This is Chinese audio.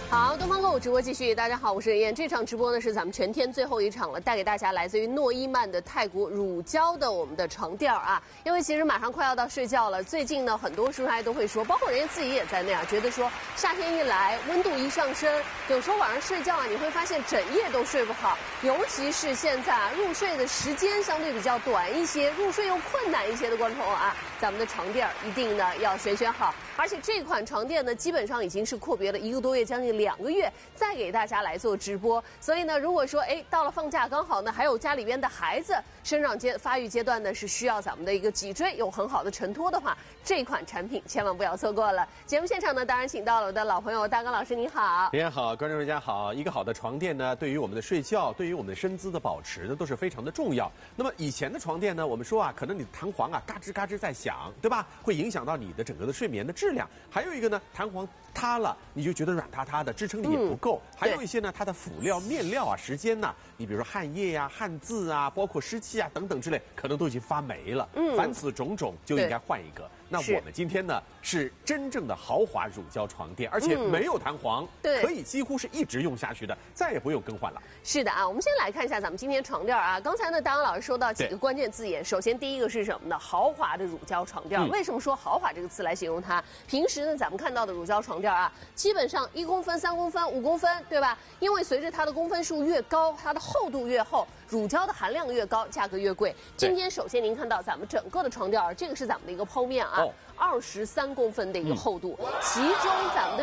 好，东方购物直播继续。大家好，我是任燕。这场直播呢是咱们全天最后一场了，带给大家来自于诺伊曼的泰国乳胶的我们的床垫啊。因为其实马上快要到睡觉了，最近呢很多叔叔都会说，包括人家自己也在那样，觉得说夏天一来，温度一上升，有时候晚上睡觉啊，你会发现整夜都睡不好，尤其是现在啊，入睡的时间相对比较短一些，入睡又困难一些的观众啊，咱们的床垫一定呢要选好。而且这款床垫呢，基本上已经是阔别了1个多月，将近2个月，再给大家来做直播。所以呢，如果说到了放假刚好呢，还有家里边的孩子生长发育阶段呢是需要咱们的一个脊椎有很好的承托的话，这款产品千万不要错过了。节目现场呢，当然请到了我的老朋友大刚老师，你好。 大家好，观众大家好。一个好的床垫呢，对于我们的睡觉，对于我们的身姿的保持呢，都是非常的重要。那么以前的床垫呢，我们说啊，可能你的弹簧啊嘎吱嘎吱在响，对吧？会影响到你的整个的睡眠的质量。还有一个呢，弹簧塌了，你就觉得软塌塌的，支撑力也不够。还有一些呢，它的辅料面料啊，时间呢，你比如说汗液呀、汗渍啊，包括湿气啊等等之类，可能都已经发霉了。凡此种种，就应该换一个。那我们今天呢是真正的豪华乳胶床垫，而且没有弹簧，可以几乎是一直用下去的，再也不用更换了。 是的啊，我们先来看一下咱们今天床垫啊。刚才呢，大刚老师说到几个关键字眼，首先第一个是什么呢？豪华的乳胶床垫。为什么说豪华这个词来形容它？平时呢，咱们看到的乳胶床垫啊，基本上1公分、3公分、5公分，对吧？因为随着它的公分数越高，它的厚度越厚，乳胶的含量越高，价格越贵。今天首先您看到咱们整个的床垫，这个是咱们的一个剖面啊，23公分的一个厚度，其中咱们的